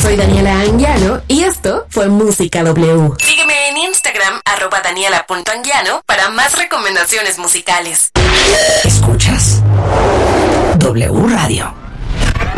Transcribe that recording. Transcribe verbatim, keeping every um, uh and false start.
soy Daniela Anguiano y esto fue Música W. Sígueme en Instagram, arroba daniela punto anguiano, para más recomendaciones musicales. Escuchas W Radio.